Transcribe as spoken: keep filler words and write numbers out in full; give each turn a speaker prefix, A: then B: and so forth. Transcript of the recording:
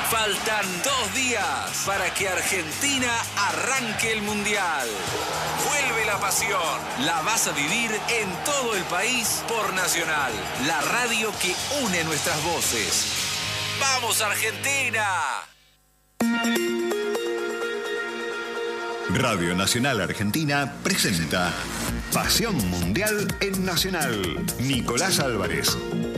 A: Faltan dos días para que Argentina arranque el Mundial. Vuelve la pasión. La vas a vivir en todo el país por Nacional, la radio que une nuestras voces. ¡Vamos, Argentina!
B: Radio Nacional Argentina presenta Pasión Mundial en Nacional. Nicolás Álvarez.